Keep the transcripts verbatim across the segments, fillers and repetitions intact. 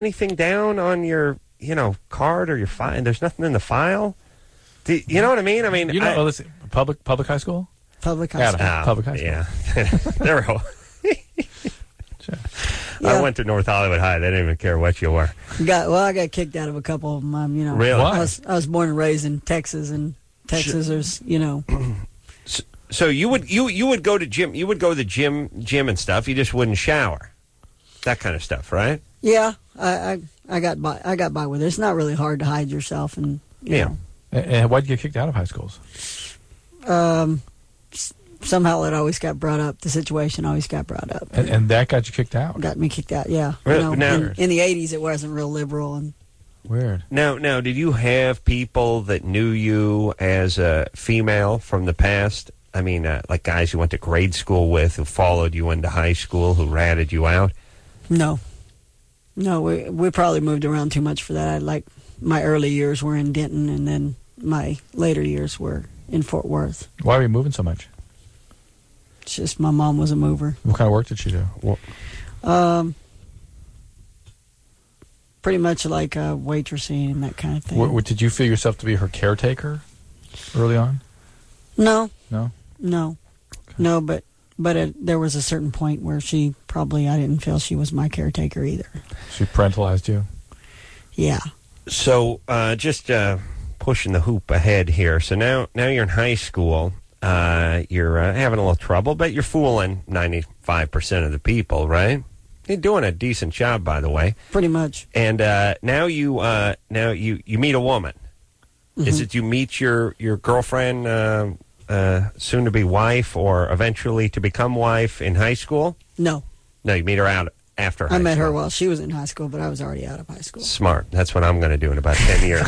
anything down on your, you know, card or your file? And there's nothing in the file. Do, you know what I mean? I mean, you know, I, well, listen, public public high school. Public high Adam, school. Oh, public high school. Yeah, there we go. Sure. Yeah. I went to North Hollywood High. They didn't even care what you were. Got well, I got kicked out of a couple of them. Um, you know, Really? Why? I was I was born and raised in Texas, and Texas, there's you know. So, so you would you you would go to gym. You would go to the gym gym and stuff. You just wouldn't shower, that kind of stuff, right? Yeah, I, I I got by I got by with it. It's not really hard to hide yourself, and you Yeah. know, And, and why'd you get kicked out of high schools? um, s- somehow it always got brought up. The situation always got brought up. And, and that got you kicked out. Got me kicked out. Yeah, Really? you know, Now- in, in the eighties, it wasn't real liberal, and Weird. Now, now, did you have people that knew you as a female from the past? I mean, uh, like guys you went to grade school with, who followed you into high school, who ratted you out? no, no, we we probably moved around too much for that. I like my early years were in Denton, and then my later years were in Fort Worth. Why were you moving so much? It's just my mom was a mover. What kind of work did she do? Um, pretty much like uh, waitressing and that kind of thing. What, what, did you feel yourself to be her caretaker early on? No, No. no, no. But but it, there was a certain point where she probably I didn't feel she was my caretaker either. She parentalized you. Yeah. So, uh, just uh, pushing the hoop ahead here. So now, now you're in high school. Uh, you're uh, having a little trouble, but you're fooling ninety-five percent of the people, right? You're doing a decent job, by the way. Pretty much. And uh, now you uh, now you, you meet a woman. Mm-hmm. Is it you meet your your girlfriend, uh, uh, soon to be wife, or eventually to become wife in high school? No, No, you meet her out after. High I met school. her while she was in high school, but I was already out of high school. Smart. That's what I'm going to do in about ten years.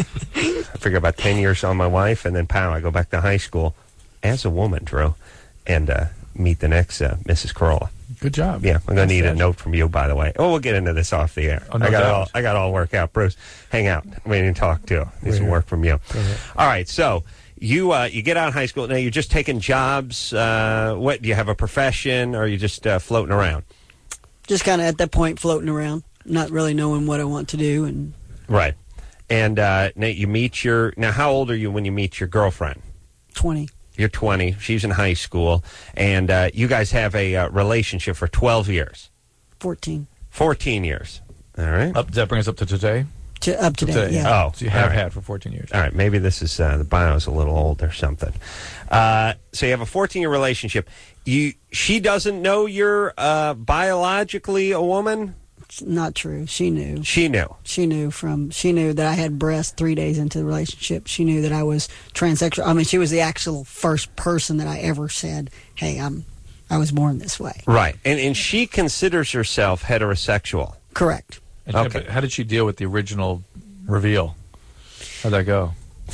I figure about ten years on my wife, and then pow, I go back to high school as a woman, Drew, and uh, meet the next uh, Missus Corolla. Good job. Yeah, I'm going to need a That's note from you, by the way. Oh, we'll get into this off the air. Oh, no I got it doubt. all. I got it all work out. Bruce, hang out. We didn't talk too. Need some work from you. All right, so you uh, you get out of high school now. You're just taking jobs. Uh, what do you have a profession, or are you just uh, floating around? Just kind of at that point floating around, not really knowing what I want to do. And Right. And uh, now you meet your. Now, how old are you when you meet your girlfriend? twenty. You're twenty. She's in high school, and uh, you guys have a uh, relationship for twelve years. fourteen. fourteen years. All right. Up, does that bring us up to today? To, up to date, Today. yeah. Oh, So you have all right. had for fourteen years. All right, maybe this is uh, the bio's a little old or something. Uh, so you have a fourteen-year relationship. You, she doesn't know you're uh, biologically a woman. It's not true. She knew. She knew. She knew from. She knew that I had breasts three days into the relationship. She knew that I was transsexual. I mean, she was the actual first person that I ever said, "Hey, I'm, I was born this way." Right, and and she considers herself heterosexual. Correct. And Okay. but how did she deal with the original reveal? How'd that go?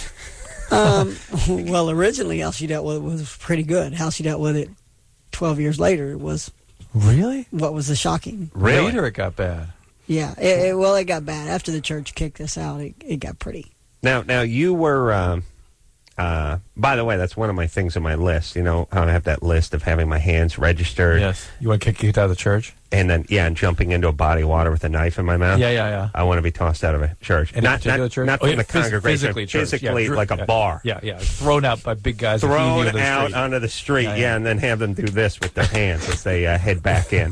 Um, well, originally, how she dealt with it was pretty good. How she dealt with it twelve years later was Really? what was the shocking. Really? Later it got bad. Yeah. It, it, well, it got bad after the church kicked us out. It, it got pretty. Now, now you were. Um, uh, by the way, that's one of my things on my list. You know how I have that list of having my hands registered, Yes. You want to kick kicked out of the church? and then yeah, and jumping into a body of water with a knife in my mouth. Yeah, yeah, yeah. I want to be tossed out of a church. Any not particular not, church? not Oh, from yeah, the phys- congregation. physically church. Physically, Yeah, dr- like a yeah. bar. Yeah, yeah. Thrown out by big guys. that feed you Thrown to the out street. onto the street, Yeah, yeah, yeah. and then have them do this with their hands as they uh, head back in.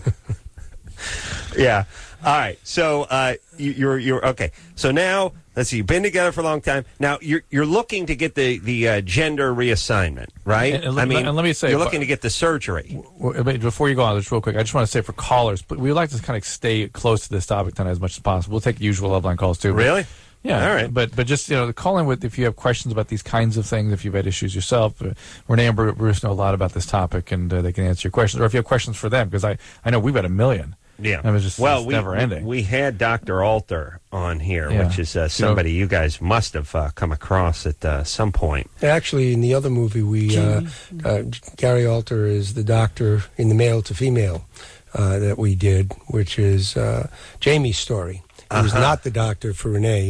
Yeah. All right. So uh, you, you're you're okay. So now let's see. You've been together for a long time. Now you're you're looking to get the the uh, gender reassignment, right? And- and I let- mean, and let me say- you're looking to get the surgery. Well, but before you go on, just real quick, I just want to say for callers, but we would like to kind of stay close to this topic tonight as much as possible. We'll take usual love line calls too. but- Really? Yeah. All right. But but just you know, call in with if you have questions about these kinds of things, if you've had issues yourself. Uh, Renee and Bruce know a lot about this topic, and uh, they can answer your questions. Or if you have questions for them, because I I know we've had a million. Yeah. And it was just well, it's we, never ending. we had Doctor Alter on here, Yeah. which is uh, somebody you guys must have uh, come across at uh, some point. Actually, in the other movie, we uh, Jamie. uh, Gary Alter is the doctor in the male to female uh, that we did, which is uh, Jamie's story. He was Uh-huh. not the doctor for Renee,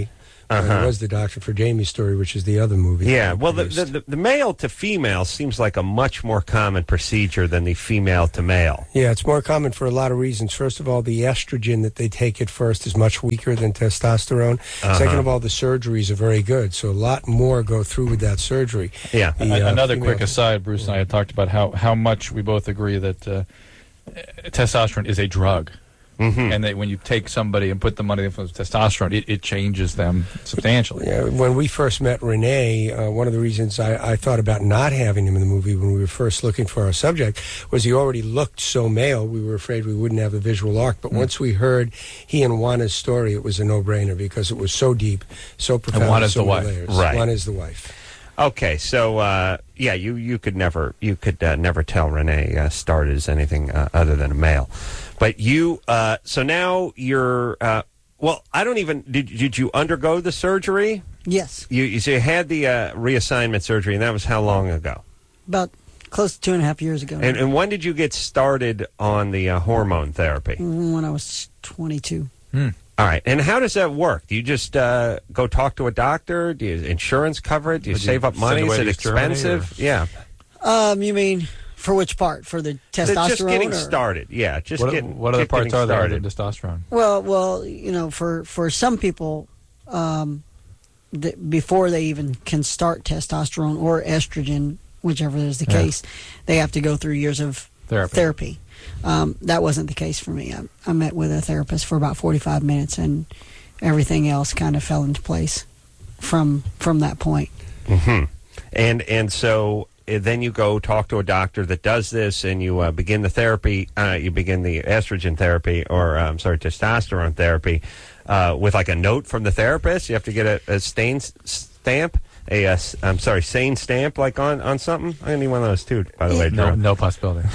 Uh-huh. Uh, it was the doctor for Jamie's story, which is the other movie. Yeah, that he well, the, produced. the, the male to female seems like a much more common procedure than the female to male. Yeah, it's more common for a lot of reasons. First of all, the estrogen that they take at first is much weaker than testosterone. Uh-huh. Second of all, the surgeries are very good, so a lot more go through with that surgery. Yeah. The, uh, Another female- quick aside, Bruce and I had talked about how, how much we both agree that uh, testosterone is a drug. Mm-hmm. And that when you take somebody and put them under the influence of testosterone, it, it changes them substantially. Yeah, when we first met Renee, uh, one of the reasons I, I thought about not having him in the movie when we were first looking for our subject was he already looked so male, we were afraid we wouldn't have the visual arc. But mm. once we heard he and Juana's story, it was a no-brainer because it was so deep, so profound. And Juana's so the wife. Layers. Right. Juana's the wife. Okay, so uh, yeah, you, you could never you could uh, never tell Renee uh, Start as anything uh, other than a male, but you uh, so now you're uh, well. I don't even did did you undergo the surgery? Yes, You you, so you had the uh, reassignment surgery, and that was how long ago? about close to two and a half years ago. And, and when did you get started on the uh, hormone therapy? When I was twenty-two. Hmm. All right, and how does that work? Do you just uh, go talk to a doctor? Do you insurance cover it? Do you Would you save up send money? away Is it to Germany, expensive? or- Yeah, Um, you mean for which part? For the testosterone? just getting or? started. Yeah, just What, getting. what other get- parts getting are there other started. than testosterone? Well, well, you know, for for some people, um, th- before they even can start testosterone or estrogen, whichever is the Yeah. case, they have to go through years of Therapy. therapy. Um, that wasn't the case for me. I, I met with a therapist for about forty-five minutes, and everything else kind of fell into place from from that point. Mm-hmm. And and so uh, then you go talk to a doctor that does this, and you uh, begin the therapy. Uh, you begin the estrogen therapy, or uh, I'm sorry, testosterone therapy, uh, with like a note from the therapist. You have to get a, a stain s- stamp. A, uh, s- I'm sorry, sane stamp, like on, on something. I need one of those too, by the way. No, Drew. no possibility.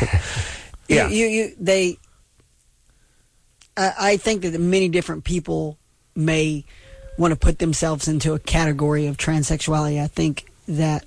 Yeah. You, you, you they. I, I think that many different people may want to put themselves into a category of transsexuality. I think that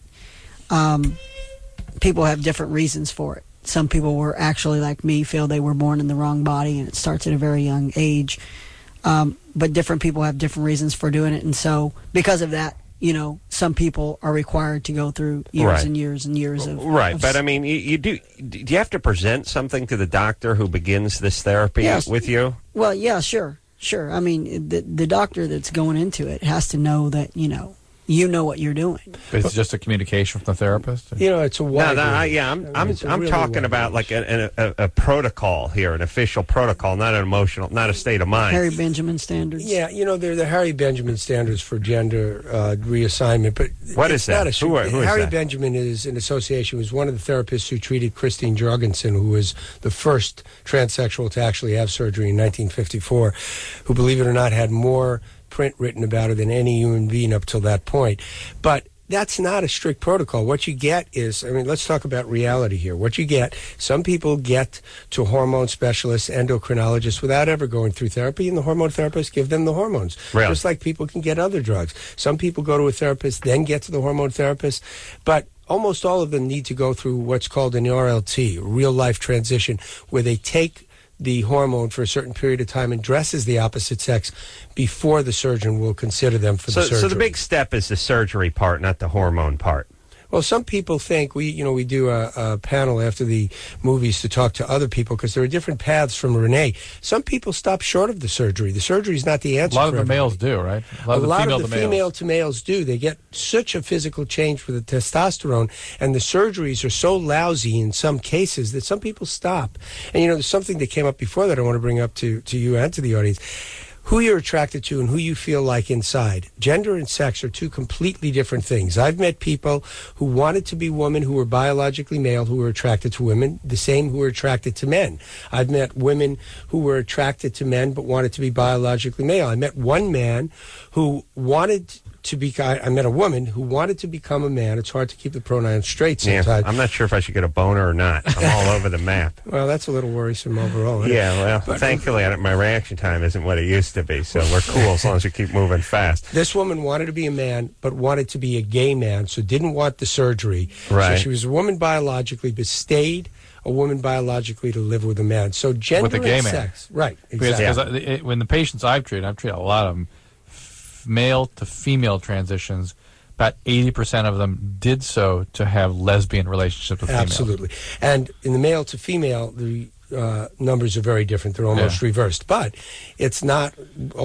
um, people have different reasons for it. Some people were actually like me, feel they were born in the wrong body, and it starts at a very young age. Um, but different people have different reasons for doing it, and so because of that, you know, some people are required to go through years Right. and years and years of Right, of but I mean, you, you do. Do you have to present something to the doctor who begins this therapy Yes. with you? Well, yeah, sure, sure. I mean, the the doctor that's going into it has to know that you know you know what you're doing. But it's just a communication from the therapist? You know, it's a No, wide no, I, range. yeah, I'm, I mean, I'm, it's a I'm really talking wide about range. like a, a, a protocol here, an official protocol, not an emotional, not a state of mind. Harry Benjamin standards. Yeah, you know, they're the Harry Benjamin standards for gender uh, reassignment, but What it's is that? not a Who are- who is Harry that? Benjamin is an association, was one of the therapists who treated Christine Jorgensen, who was the first transsexual to actually have surgery in nineteen fifty-four, who, believe it or not, had more print written about her than any human being up till that point. But that's not a strict protocol. What you get is, I mean, let's talk about reality here. What you get, some people get to hormone specialists, endocrinologists, without ever going through therapy, and the hormone therapists give them the hormones. Really? Just like people can get other drugs. Some people go to a therapist, then get to the hormone therapist, but almost all of them need to go through what's called an R L T, real life transition, where they take the hormone for a certain period of time and dresses the opposite sex before the surgeon will consider them for So, the surgery. so the big step is the surgery part, not the hormone part. Well, some people think we, you know, we do a, a panel after the movies to talk to other people because there are different paths from Renee. Some people stop short of the surgery. The surgery is not the A answer. lot of for the everybody. males do, right? A lot A of the lot female of the to males. female to males do. They get such a physical change with the testosterone, and the surgeries are so lousy in some cases that some people stop. And you know, there's something that came up before that I want to bring up to, to you and to the audience. Who you're attracted to and who you feel like inside. Gender and sex are two completely different things. I've met people who wanted to be women who were biologically male who were attracted to women, the same who were attracted to men. I've met women who were attracted to men but wanted to be biologically male. I met one man who wanted to be, I met a woman who wanted to become a man. It's hard to keep the pronouns straight Yeah, sometimes. I'm not sure if I should get a boner or not. I'm all over the map. Well, that's a little worrisome overall. isn't it? Yeah, well, thankfully, I, my reaction time isn't what it used to be, so we're cool as long as we keep moving fast. This woman wanted to be a man, but wanted to be a gay man, so didn't want the surgery. Right. So she was a woman biologically, but stayed a woman biologically to live with a man. So gender With a gay and man. sex. Right, Because, exactly. because I, it, when the patients I've treated, I've treated a lot of them, f- male to female transitions, about eighty percent of them did so to have lesbian relationships with females. Absolutely. And in the male to female, the uh, numbers are very different. They're almost Yeah. reversed. But it's not